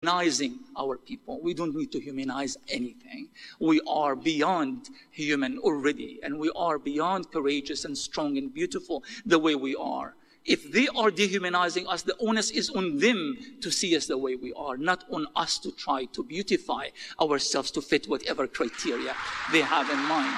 humanizing our people. We don't need to humanize anything. We are beyond human already, and we are beyond courageous and strong and beautiful the way we are. If they are dehumanizing us, the onus is on them to see us the way we are, not on us to try to beautify ourselves to fit whatever criteria they have in mind.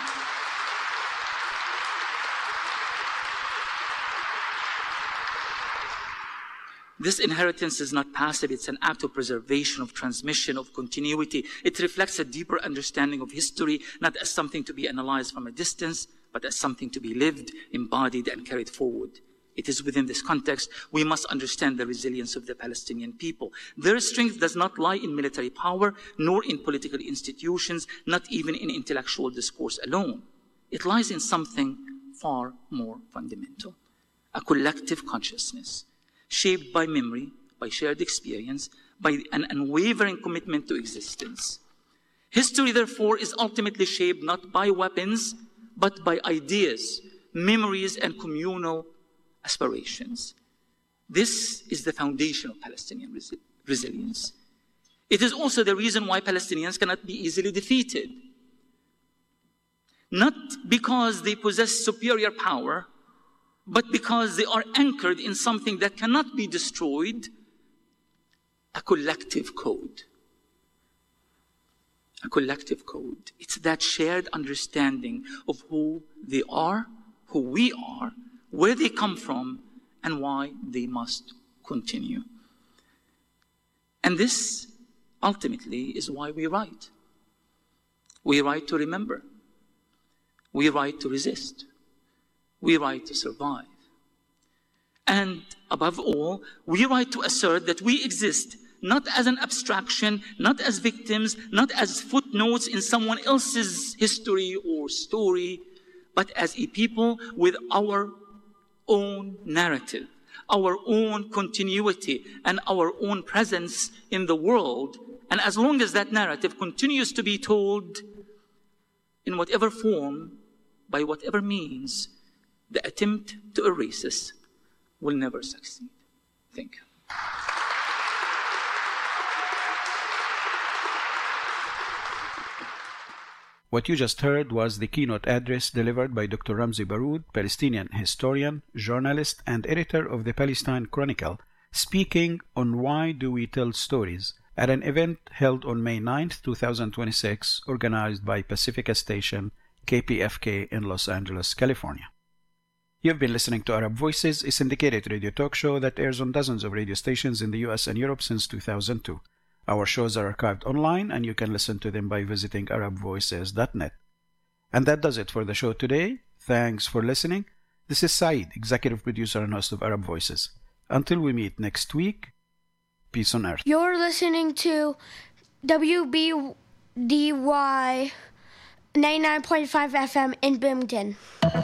This inheritance is not passive, it's an act of preservation, of transmission, of continuity. It reflects a deeper understanding of history, not as something to be analyzed from a distance, but as something to be lived, embodied, and carried forward. It is within this context we must understand the resilience of the Palestinian people. Their strength does not lie in military power, nor in political institutions, not even in intellectual discourse alone. It lies in something far more fundamental, a collective consciousness, shaped by memory, by shared experience, by an unwavering commitment to existence. History, therefore, is ultimately shaped not by weapons, but by ideas, memories, and communal aspirations. This is the foundation of Palestinian resilience. It is also the reason why Palestinians cannot be easily defeated. Not because they possess superior power, but because they are anchored in something that cannot be destroyed, a collective code. A collective code. It's that shared understanding of who they are, who we are, where they come from, and why they must continue. And this, ultimately, is why we write. We write to remember. We write to resist. We write to survive. And above all, we write to assert that we exist not as an abstraction, not as victims, not as footnotes in someone else's history or story, but as a people with our own narrative, our own continuity, and our own presence in the world. And as long as that narrative continues to be told in whatever form, by whatever means, the attempt to erase us will never succeed. Thank you. What you just heard was the keynote address delivered by Dr. Ramzy Baroud, Palestinian historian, journalist, and editor of the Palestine Chronicle, speaking on Why Do We Tell Stories at an event held on May 9, 2026, organized by Pacifica Station, KPFK in Los Angeles, California. You've been listening to Arab Voices, a syndicated radio talk show that airs on dozens of radio stations in the US and Europe since 2002. Our shows are archived online, and you can listen to them by visiting arabvoices.net. And that does it for the show today. Thanks for listening. This is Saeed, executive producer and host of Arab Voices. Until we meet next week, peace on earth. You're listening to WBDY 99.5 FM in Binghamton.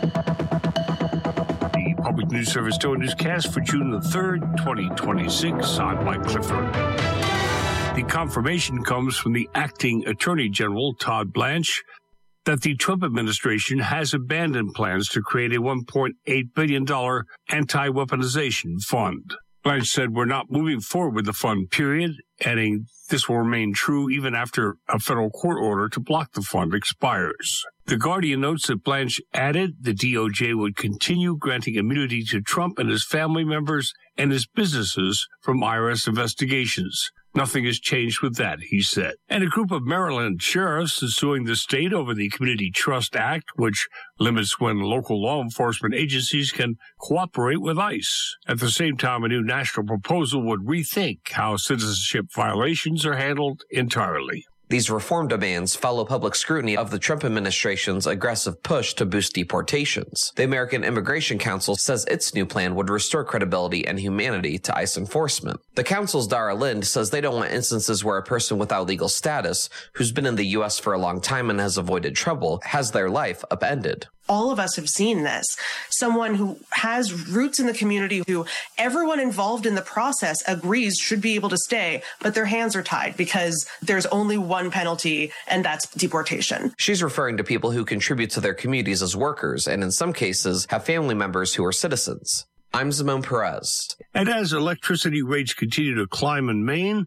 The Public News Service Toa Newscast for June the 3rd, 2026. I'm Mike Clifford. The confirmation comes from the acting Attorney General, Todd Blanche, that the Trump administration has abandoned plans to create a $1.8 billion anti-weaponization fund. Blanche said, "We're not moving forward with the fund, period," adding, "This will remain true even after a federal court order to block the fund expires." The Guardian notes that Blanche added the DOJ would continue granting immunity to Trump and his family members and his businesses from IRS investigations. "Nothing has changed with that," he said. And a group of Maryland sheriffs is suing the state over the Community Trust Act, which limits when local law enforcement agencies can cooperate with ICE. At the same time, a new national proposal would rethink how citizenship violations are handled entirely. These reform demands follow public scrutiny of the Trump administration's aggressive push to boost deportations. The American Immigration Council says its new plan would restore credibility and humanity to ICE enforcement. The council's Dara Lind says they don't want instances where a person without legal status, who's been in the U.S. for a long time and has avoided trouble, has their life upended. All of us have seen this. Someone who has roots in the community, who everyone involved in the process agrees should be able to stay, but their hands are tied because there's only one penalty, and that's deportation. She's referring to people who contribute to their communities as workers and in some cases have family members who are citizens. I'm Simone Perez. And as electricity rates continue to climb in Maine,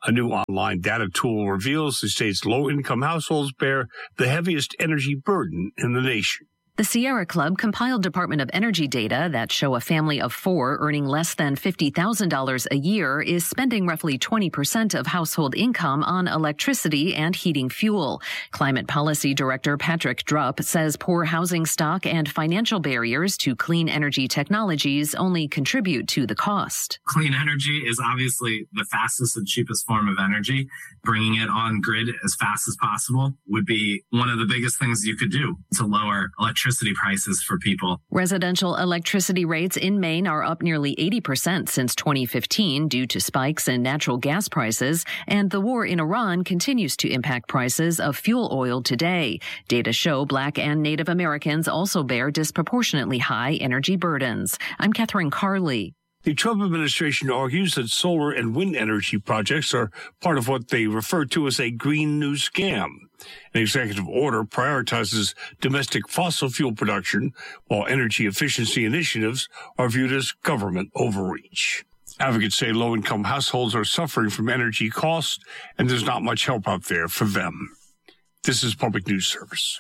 A new online data tool reveals the state's low-income households bear the heaviest energy burden in the nation. The Sierra Club compiled Department of Energy data that show a family of 4 earning less than $50,000 a year is spending roughly 20% of household income on electricity and heating fuel. Climate Policy Director Patrick Drupp says poor housing stock and financial barriers to clean energy technologies only contribute to the cost. Clean energy is obviously the fastest and cheapest form of energy. Bringing it on grid as fast as possible would be one of the biggest things you could do to lower electricity prices for people. Residential electricity rates in Maine are up nearly 80% since 2015 due to spikes in natural gas prices, and the war in Iran continues to impact prices of fuel oil today. Data show Black and Native Americans also bear disproportionately high energy burdens. I'm Catherine Carley. The Trump administration argues that solar and wind energy projects are part of what they refer to as a green new scam. An executive order prioritizes domestic fossil fuel production, while energy efficiency initiatives are viewed as government overreach. Advocates say low-income households are suffering from energy costs, and there's not much help out there for them. This is Public News Service.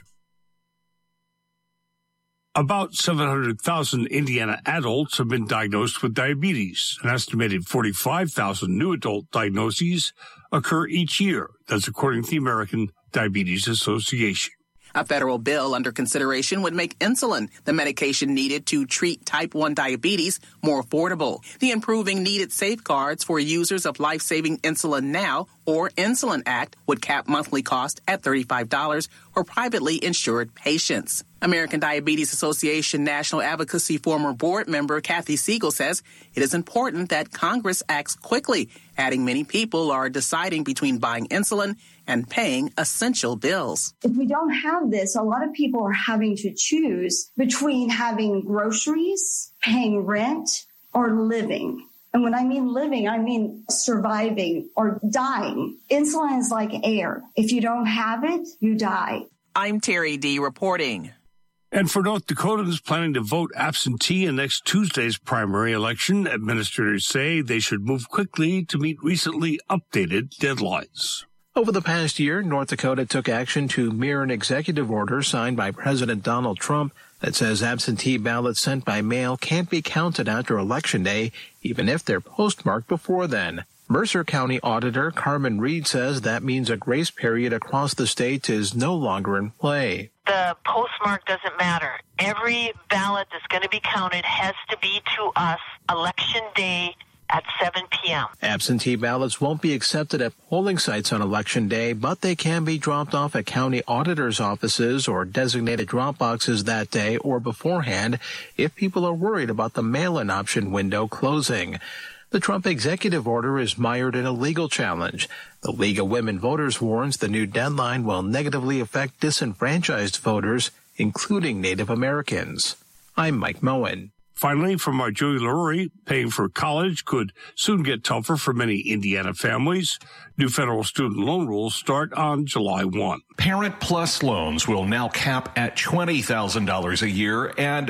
About 700,000 Indiana adults have been diagnosed with diabetes. An estimated 45,000 new adult diagnoses occur each year. That's according to the American Diabetes Association. A federal bill under consideration would make insulin, the medication needed to treat type 1 diabetes, more affordable. The Improving Needed Safeguards for Users of Life-Saving Insulin Now, or Insulin Act, would cap monthly cost at $35 for privately insured patients. American Diabetes Association National Advocacy former board member Kathy Siegel says it is important that Congress acts quickly, adding many people are deciding between buying insulin and paying essential bills. If we don't have this, a lot of people are having to choose between having groceries, paying rent, or living. And when I mean living, I mean surviving or dying. Insulin is like air. If you don't have it, you die. I'm Terry D. reporting. And for North Dakotans planning to vote absentee in next Tuesday's primary election, administrators say they should move quickly to meet recently updated deadlines. Over the past year, North Dakota took action to mirror an executive order signed by President Donald Trump that says absentee ballots sent by mail can't be counted after Election Day, even if they're postmarked before then. Mercer County Auditor Carmen Reed says that means a grace period across the state is no longer in play. The postmark doesn't matter. Every ballot that's going to be counted has to be to us Election Day at 7 p.m. Absentee ballots won't be accepted at polling sites on Election Day, but they can be dropped off at county auditors' offices or designated drop boxes that day or beforehand if people are worried about the mail-in option window closing. The Trump executive order is mired in a legal challenge. The League of Women Voters warns the new deadline will negatively affect disenfranchised voters, including Native Americans. I'm Mike Moen. Finally, from our Joey Lurie, paying for college could soon get tougher for many Indiana families. New federal student loan rules start on July 1. Parent Plus loans will now cap at $20,000 a year and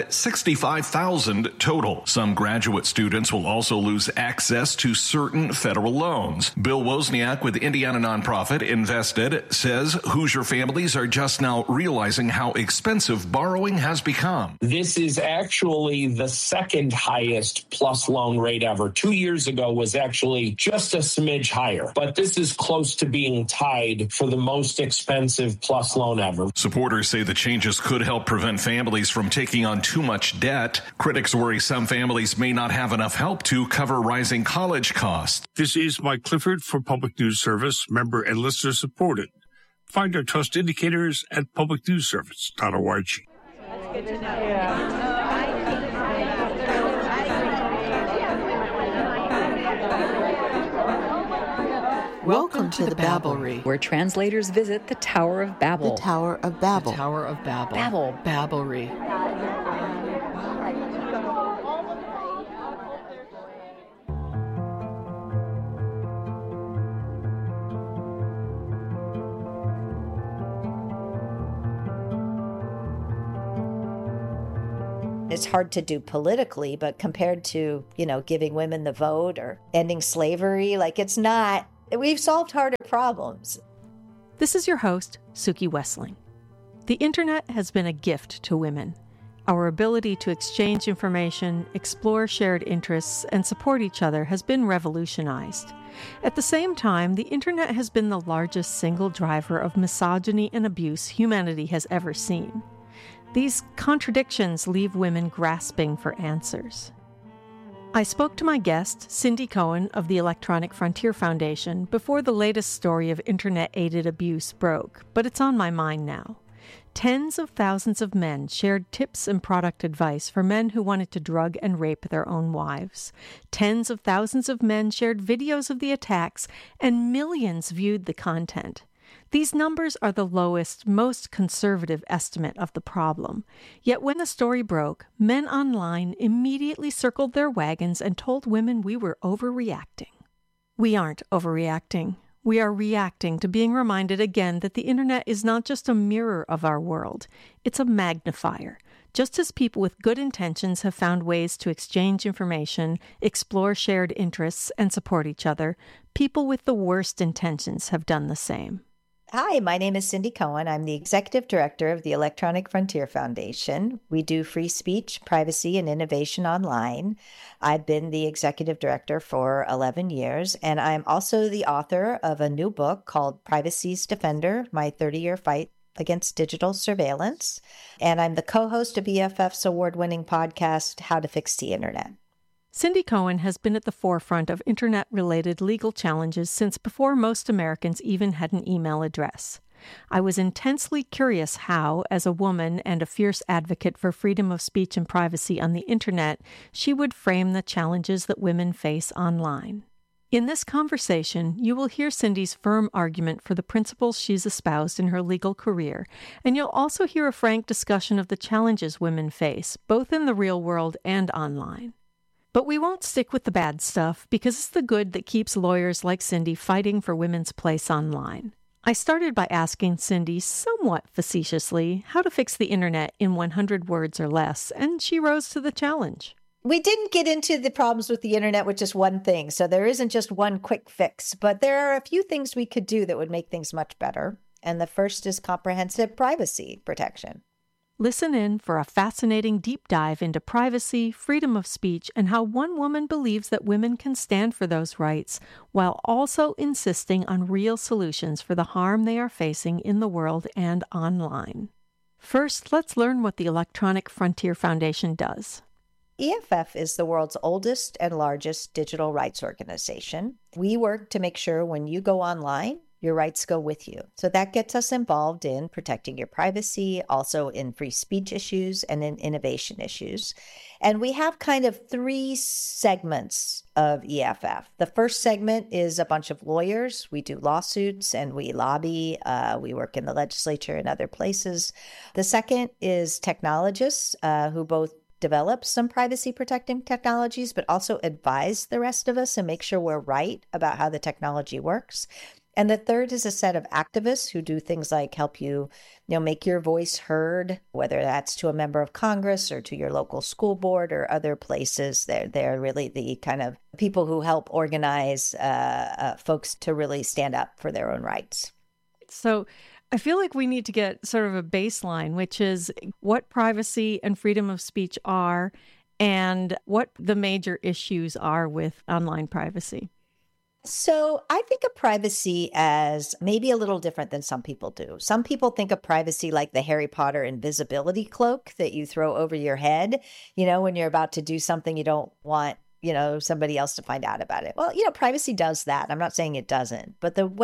$65,000 total. Some graduate students will also lose access to certain federal loans. Bill Wozniak with Indiana nonprofit Invested says Hoosier families are just now realizing how expensive borrowing has become. This is actually the second highest plus loan rate ever. 2 years ago was actually just a smidge higher, but this is close to being tied for the most expensive plus loan ever. Supporters say the changes could help prevent families from taking on too much debt. Critics worry some families may not have enough help to cover rising college costs. This is Mike Clifford for Public News Service, member and listener supported. Find our trust indicators at publicnewsservice.org. That's good to know. Yeah. Welcome to the Babblery, where translators visit the Tower of Babel. The Tower of Babel. The Tower of Babel. Babel. Babblery. It's hard to do politically, but compared to, giving women the vote or ending slavery, it's not We've solved harder problems. This is your host, Suki Wessling. The internet has been a gift to women. Our ability to exchange information, explore shared interests, and support each other has been revolutionized. At the same time, the internet has been the largest single driver of misogyny and abuse humanity has ever seen. These contradictions leave women grasping for answers. I spoke to my guest, Cindy Cohen of the Electronic Frontier Foundation, before the latest story of internet-aided abuse broke, but it's on my mind now. Tens of thousands of men shared tips and product advice for men who wanted to drug and rape their own wives. Tens of thousands of men shared videos of the attacks, and millions viewed the content. These numbers are the lowest, most conservative estimate of the problem. Yet when the story broke, men online immediately circled their wagons and told women we were overreacting. We aren't overreacting. We are reacting to being reminded again that the internet is not just a mirror of our world, it's a magnifier. Just as people with good intentions have found ways to exchange information, explore shared interests, and support each other, people with the worst intentions have done the same. Hi, my name is Cindy Cohen. I'm the Executive Director of the Electronic Frontier Foundation. We do free speech, privacy, and innovation online. I've been the Executive Director for 11 years, and I'm also the author of a new book called Privacy's Defender, My 30-Year Fight Against Digital Surveillance. And I'm the co-host of EFF's award-winning podcast, How to Fix the Internet. Cindy Cohen has been at the forefront of internet-related legal challenges since before most Americans even had an email address. I was intensely curious how, as a woman and a fierce advocate for freedom of speech and privacy on the internet, she would frame the challenges that women face online. In this conversation, you will hear Cindy's firm argument for the principles she's espoused in her legal career, and you'll also hear a frank discussion of the challenges women face, both in the real world and online. But we won't stick with the bad stuff because it's the good that keeps lawyers like Cindy fighting for women's place online. I started by asking Cindy, somewhat facetiously, how to fix the internet in 100 words or less, and she rose to the challenge. We didn't get into the problems with the internet with just one thing, so there isn't just one quick fix, but there are a few things we could do that would make things much better. And the first is comprehensive privacy protection. Listen in for a fascinating deep dive into privacy, freedom of speech, and how one woman believes that women can stand for those rights while also insisting on real solutions for the harm they are facing in the world and online. First, let's learn what the Electronic Frontier Foundation does. EFF is the world's oldest and largest digital rights organization. We work to make sure when you go online, your rights go with you. So that gets us involved in protecting your privacy, also in free speech issues and in innovation issues. And we have kind of three segments of EFF. The first segment is a bunch of lawyers. We do lawsuits and we lobby. We work in the legislature and other places. The second is technologists who both develop some privacy protecting technologies, but also advise the rest of us and make sure we're right about how the technology works. And the third is a set of activists who do things like help you, make your voice heard, whether that's to a member of Congress or to your local school board or other places. They're really the kind of people who help organize folks to really stand up for their own rights. So I feel like we need to get sort of a baseline, which is what privacy and freedom of speech are and what the major issues are with online privacy. So I think of privacy as maybe a little different than some people do. Some people think of privacy like the Harry Potter invisibility cloak that you throw over your head, when you're about to do something you don't want, somebody else to find out about it. Well, privacy does that. I'm not saying it doesn't. But the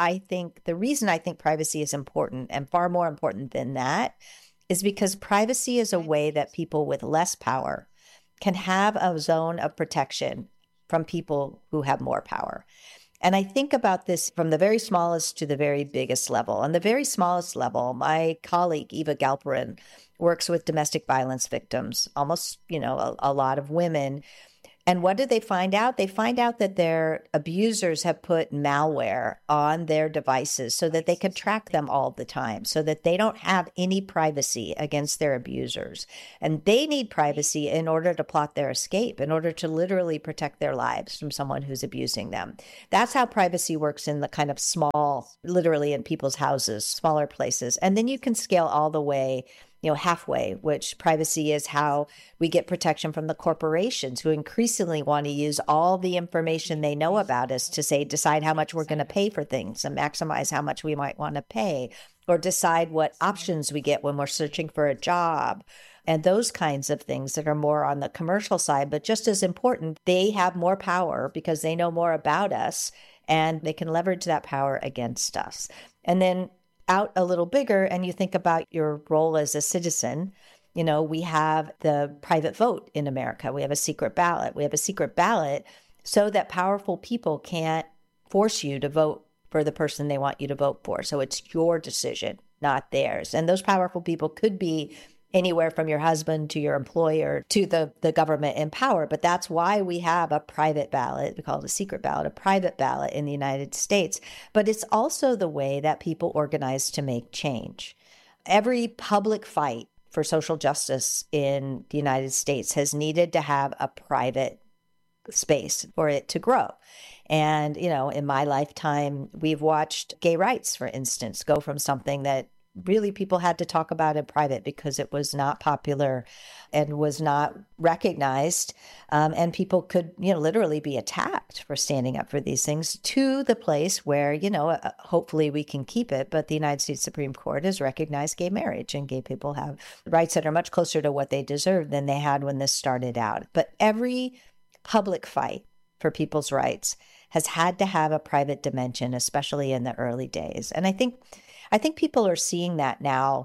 reason I think privacy is important and far more important than that is because privacy is a way that people with less power can have a zone of protection from people who have more power. And I think about this from the very smallest to the very biggest level. On the very smallest level, my colleague, Eva Galperin, works with domestic violence victims, almost, a lot of women And what do they find out? They find out that their abusers have put malware on their devices so that they can track them all the time, so that they don't have any privacy against their abusers. And they need privacy in order to plot their escape, in order to literally protect their lives from someone who's abusing them. That's how privacy works in the kind of small, literally in people's houses, smaller places. And then you can scale all the way halfway, which privacy is how we get protection from the corporations who increasingly want to use all the information they know about us to decide how much we're going to pay for things and maximize how much we might want to pay, or decide what options we get when we're searching for a job. And those kinds of things that are more on the commercial side, but just as important, they have more power because they know more about us and they can leverage that power against us. And then out a little bigger, and you think about your role as a citizen, we have the private vote in America. We have a secret ballot. We have a secret ballot so that powerful people can't force you to vote for the person they want you to vote for. So it's your decision, not theirs. And those powerful people could be anywhere from your husband to your employer to the government in power. But that's why we have a private ballot. We call it a secret ballot, a private ballot in the United States. But it's also the way that people organize to make change. Every public fight for social justice in the United States has needed to have a private space for it to grow. And, in my lifetime, we've watched gay rights, for instance, go from something that really people had to talk about in private because it was not popular and was not recognized. And people could, literally be attacked for standing up for these things, to the place where, hopefully we can keep it. But the United States Supreme Court has recognized gay marriage, and gay people have rights that are much closer to what they deserve than they had when this started out. But every public fight for people's rights has had to have a private dimension, especially in the early days. And I think people are seeing that now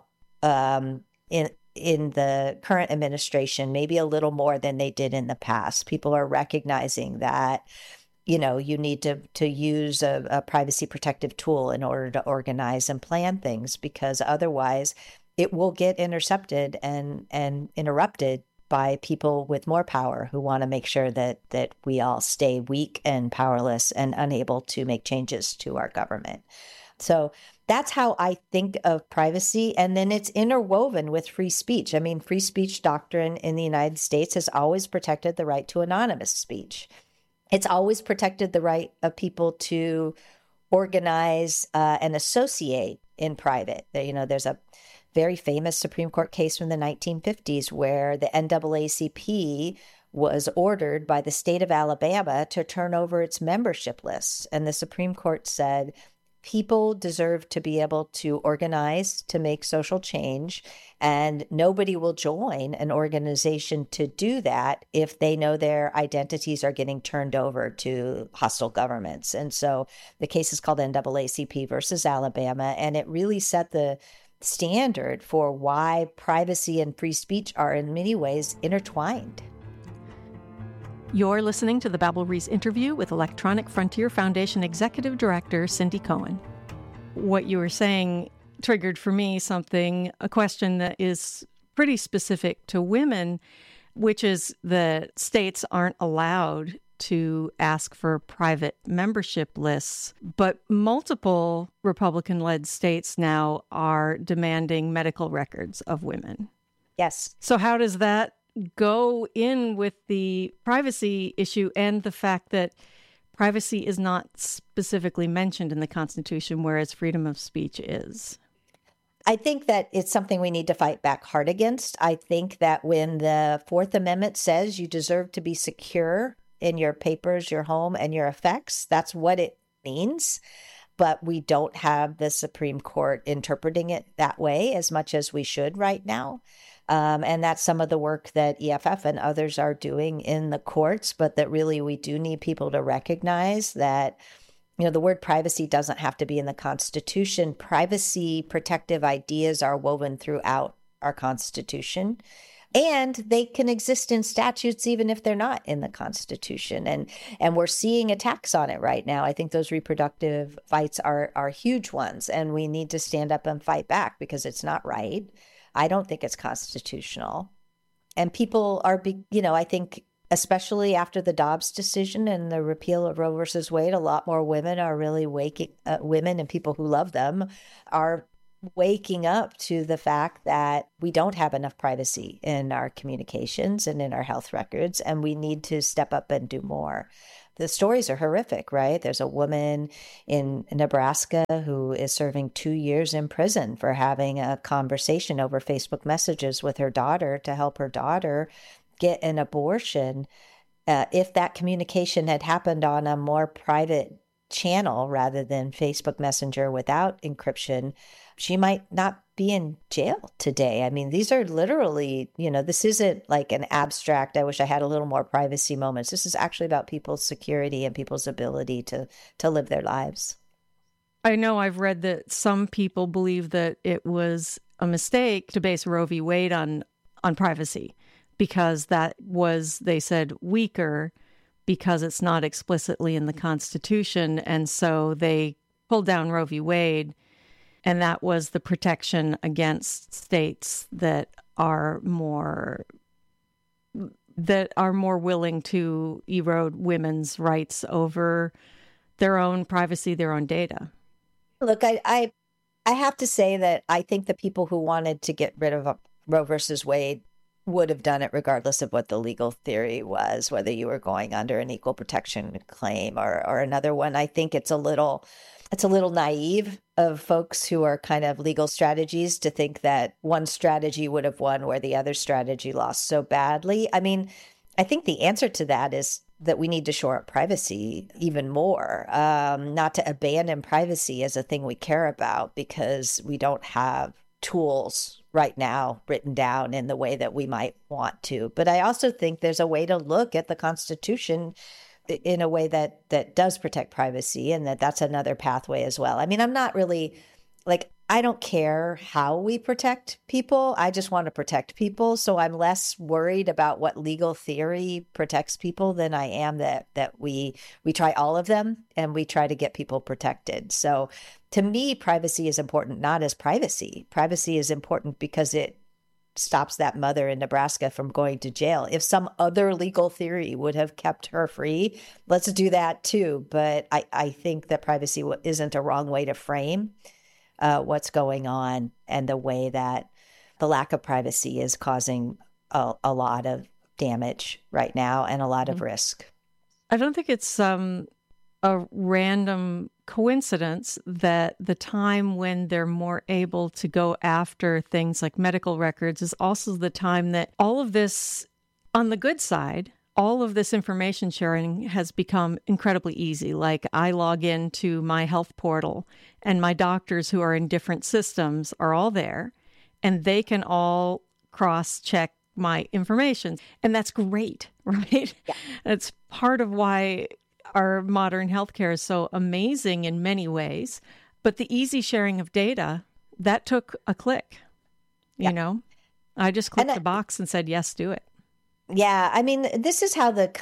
in the current administration, maybe a little more than they did in the past. People are recognizing that, you need to use a privacy protective tool in order to organize and plan things, because otherwise it will get intercepted and interrupted by people with more power who want to make sure that we all stay weak and powerless and unable to make changes to our government. So that's how I think of privacy. And then it's interwoven with free speech. I mean, free speech doctrine in the United States has always protected the right to anonymous speech. It's always protected the right of people to organize and associate in private. There's a very famous Supreme Court case from the 1950s where the NAACP was ordered by the state of Alabama to turn over its membership lists. And the Supreme Court said, people deserve to be able to organize to make social change, and nobody will join an organization to do that if they know their identities are getting turned over to hostile governments. And so the case is called NAACP versus Alabama, and it really set the standard for why privacy and free speech are in many ways intertwined. You're listening to the Babel Reese interview with Electronic Frontier Foundation Executive Director Cindy Cohen. What you were saying triggered for me a question that is pretty specific to women, which is that states aren't allowed to ask for private membership lists, but multiple Republican-led states now are demanding medical records of women. Yes. So how does that go in with the privacy issue and the fact that privacy is not specifically mentioned in the Constitution, whereas freedom of speech is? I think that it's something we need to fight back hard against. I think that when the Fourth Amendment says you deserve to be secure in your papers, your home, and your effects, that's what it means. But we don't have the Supreme Court interpreting it that way as much as we should right now. And that's some of the work that EFF and others are doing in the courts, but that really we do need people to recognize that, the word privacy doesn't have to be in the Constitution. Privacy protective ideas are woven throughout our Constitution, and they can exist in statutes even if they're not in the Constitution. And we're seeing attacks on it right now. I think those reproductive fights are huge ones, and we need to stand up and fight back because it's not right. I don't think it's constitutional. And people are, I think especially after the Dobbs decision and the repeal of Roe versus Wade, a lot more women are really women and people who love them are waking up to the fact that we don't have enough privacy in our communications and in our health records, and we need to step up and do more. The stories are horrific, right? There's a woman in Nebraska who is serving 2 years in prison for having a conversation over Facebook messages with her daughter to help her daughter get an abortion. If that communication had happened on a more private channel rather than Facebook Messenger without encryption, she might not be in jail today. I mean, these are literally, this isn't like an abstract, I wish I had a little more privacy moments. This is actually about people's security and people's ability to live their lives. I know I've read that some people believe that it was a mistake to base Roe v. Wade on privacy, because that was, they said, weaker because it's not explicitly in the Constitution. And so they pulled down Roe v. Wade, and that was the protection against states that are more willing to erode women's rights over their own privacy, their own data. Look, I have to say that I think the people who wanted to get rid of Roe versus Wade would have done it regardless of what the legal theory was, whether you were going under an equal protection claim or another one. I think it's a little naive of folks who are kind of legal strategies to think that one strategy would have won where the other strategy lost so badly. I mean, I think the answer to that is that we need to shore up privacy even more, not to abandon privacy as a thing we care about because we don't have tools right now written down in the way that we might want to. But I also think there's a way to look at the Constitution in a way that does protect privacy, and that's another pathway as well. I mean, I'm not really I don't care how we protect people. I just want to protect people. So I'm less worried about what legal theory protects people than I am that we try all of them and we try to get people protected. So to me, privacy is important, not as privacy. Privacy is important because it stops that mother in Nebraska from going to jail. If some other legal theory would have kept her free, let's do that too. But I think that privacy isn't a wrong way to frame what's going on and the way that the lack of privacy is causing a lot of damage right now and a lot of risk. I don't think it's a random coincidence that the time when they're more able to go after things like medical records is also the time that all of this, on the good side, all of this information sharing has become incredibly easy. Like I log into my health portal and my doctors who are in different systems are all there and they can all cross-check my information. And that's great, right? Yeah. It's part of why our modern healthcare is so amazing in many ways. But the easy sharing of data, that took a click, you know? I just clicked the box and said, yes, do it. Yeah, I mean, this is how the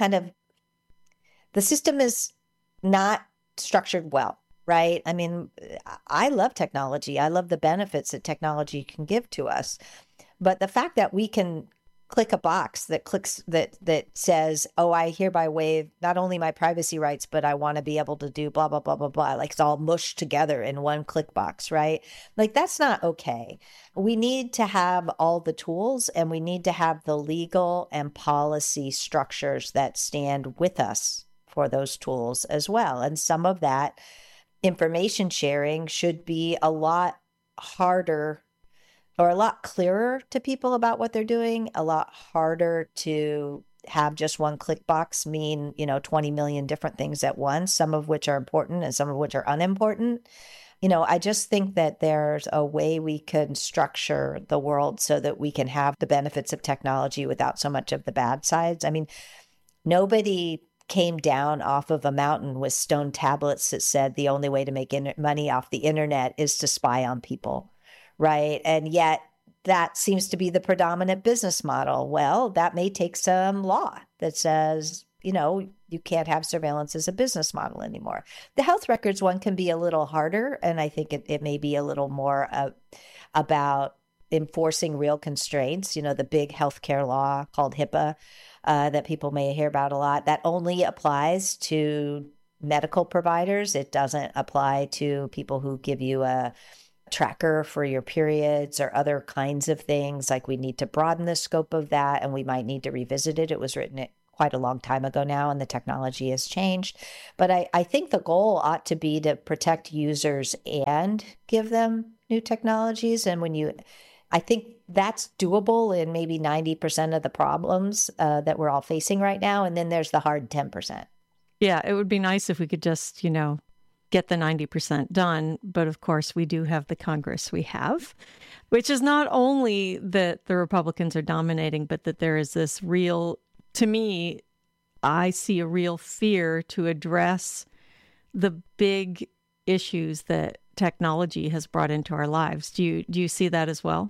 system is not structured well, right? I mean, I love technology. I love the benefits that technology can give to us. But the fact that we can click a box that says, oh, I hereby waive not only my privacy rights, but I want to be able to do blah, blah, blah, blah, blah. Like it's all mushed together in one click box, right? Like that's not okay. We need to have all the tools and we need to have the legal and policy structures that stand with us for those tools as well. And some of that information sharing should be a lot harder or a lot clearer to people about what they're doing, a lot harder to have just one click box mean, 20 million different things at once, some of which are important and some of which are unimportant. I just think that there's a way we can structure the world so that we can have the benefits of technology without so much of the bad sides. I mean, nobody came down off of a mountain with stone tablets that said the only way to make money off the internet is to spy on people. Right. And yet that seems to be the predominant business model. Well, that may take some law that says, you can't have surveillance as a business model anymore. The health records one can be a little harder. And I think it may be a little more about enforcing real constraints. The big healthcare law called HIPAA that people may hear about a lot. That only applies to medical providers. It doesn't apply to people who give you a tracker for your periods or other kinds of things. Like, we need to broaden the scope of that, and we might need to revisit it. It was written quite a long time ago now, and the technology has changed. But I think the goal ought to be to protect users and give them new technologies. And I think that's doable in maybe 90% of the problems that we're all facing right now. And then there's the hard 10%. Yeah, it would be nice if we could just, get the 90% done. But of course, we do have the Congress we have, which is not only that the Republicans are dominating, but that there is this real, to me, I see a real fear to address the big issues that technology has brought into our lives. Do you see that as well?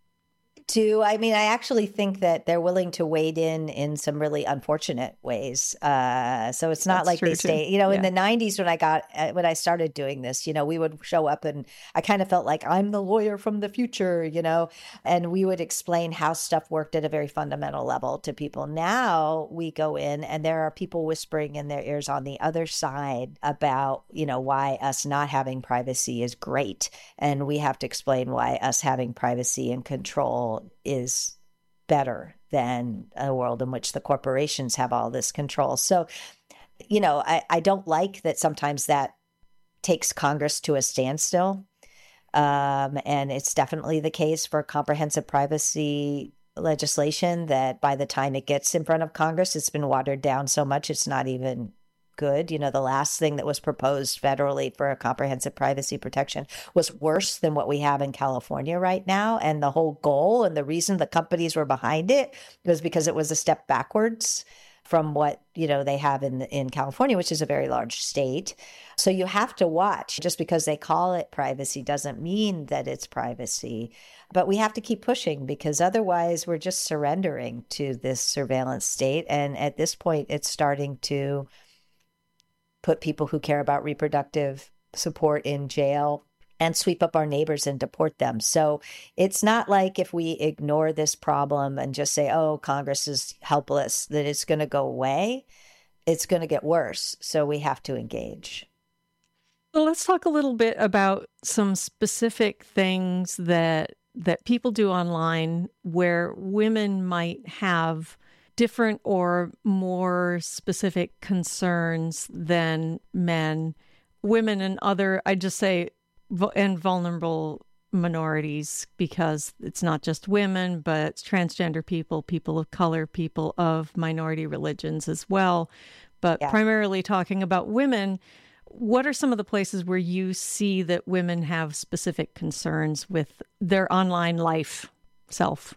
I actually think that they're willing to wade in some really unfortunate ways. So it's not like they stay, in the 90s when I started doing this, we would show up and I kind of felt like I'm the lawyer from the future, and we would explain how stuff worked at a very fundamental level to people. Now we go in and there are people whispering in their ears on the other side about, why us not having privacy is great. And we have to explain why us having privacy and control is better than a world in which the corporations have all this control. So, I don't like that sometimes that takes Congress to a standstill. And it's definitely the case for comprehensive privacy legislation that by the time it gets in front of Congress, it's been watered down so much it's not even good. The last thing that was proposed federally for a comprehensive privacy protection was worse than what we have in California right now. And the whole goal and the reason the companies were behind it was because it was a step backwards from what, they have in California, which is a very large state. So you have to watch. Just because they call it privacy doesn't mean that it's privacy. But we have to keep pushing because otherwise we're just surrendering to this surveillance state. And at this point, it's starting to put people who care about reproductive support in jail and sweep up our neighbors and deport them. So it's not like if we ignore this problem and just say, oh, Congress is helpless, that it's going to go away. It's going to get worse. So we have to engage. Well, let's talk a little bit about some specific things that people do online where women might have different or more specific concerns than men, women and other, I just say, and vulnerable minorities, because it's not just women, but it's transgender people, people of color, people of minority religions as well. But primarily talking about women, what are some of the places where you see that women have specific concerns with their online life self?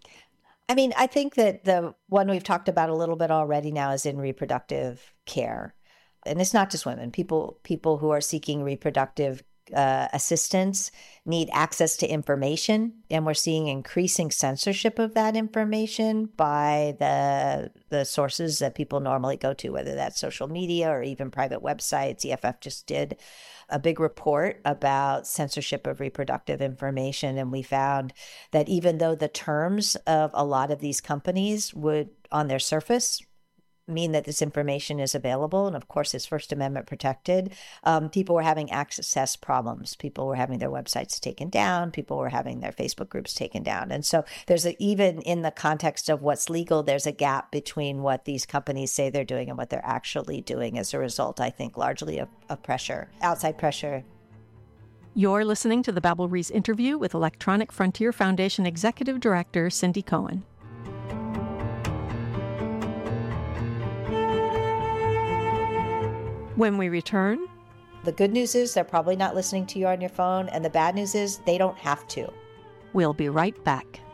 I think that the one we've talked about a little bit already now is in reproductive care. And it's not just women. People who are seeking reproductive assistance need access to information. And we're seeing increasing censorship of that information by the sources that people normally go to, whether that's social media or even private websites. EFF just did a big report about censorship of reproductive information. And we found that even though the terms of a lot of these companies would, on their surface, mean that this information is available, and of course it's First Amendment protected, people were having access problems. People were having their websites taken down. People were having their Facebook groups taken down. And so even in the context of what's legal, there's a gap between what these companies say they're doing and what they're actually doing as a result, I think, largely of pressure, outside pressure. You're listening to the Babel Rees interview with Electronic Frontier Foundation Executive Director Cindy Cohen. When we return, the good news is they're probably not listening to you on your phone, and the bad news is they don't have to. We'll be right back.